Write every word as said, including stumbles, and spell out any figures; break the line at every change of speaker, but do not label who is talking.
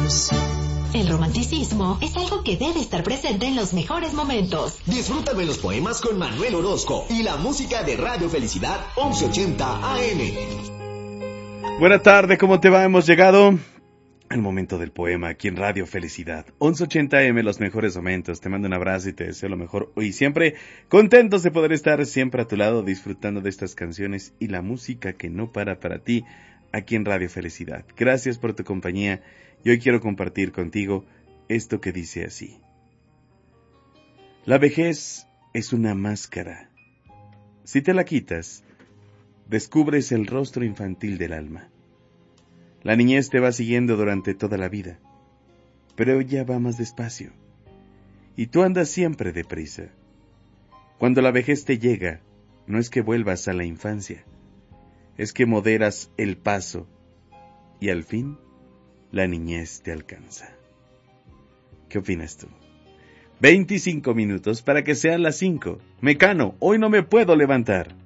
luz.
El romanticismo es algo que debe estar presente en los mejores momentos.
Disfrútame los poemas con Manuel Orozco y la música de Radio Felicidad once ochenta A M.
Buena tarde, ¿cómo te va? Hemos llegado al momento del poema aquí en Radio Felicidad once ochenta A M, los mejores momentos. Te mando un abrazo y te deseo lo mejor hoy y siempre. Contentos de poder estar siempre a tu lado disfrutando de estas canciones y la música que no para para ti aquí en Radio Felicidad. Gracias por tu compañía. Y hoy quiero compartir contigo esto que dice así. La vejez es una máscara. Si te la quitas, descubres el rostro infantil del alma. La niñez te va siguiendo durante toda la vida, pero ella va más despacio. Y tú andas siempre deprisa. Cuando la vejez te llega, no es que vuelvas a la infancia, es que moderas el paso y al fin la niñez te alcanza. ¿Qué opinas tú? veinticinco minutos para que sean las cinco. Mecano, hoy no me puedo levantar.